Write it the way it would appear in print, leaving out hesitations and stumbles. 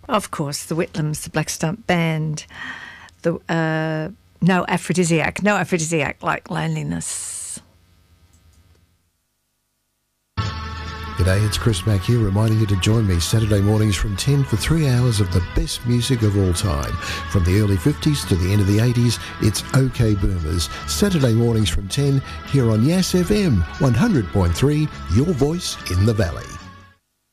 Of course, the Whitlams, the Black Stump Band, the no aphrodisiac like loneliness. G'day, it's Chris Mack here, reminding you to join me Saturday mornings from 10 for 3 hours of the best music of all time. From the early 50s to the end of the 80s, it's OK Boomers. Saturday mornings from 10 here on Yass FM 100.3, your voice in the valley.